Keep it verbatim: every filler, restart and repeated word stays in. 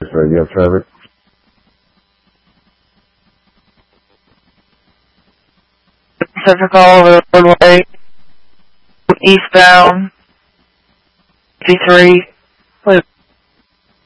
Radio traffic. Pacific all over the roadway. Eastbound. fifty-three. Please.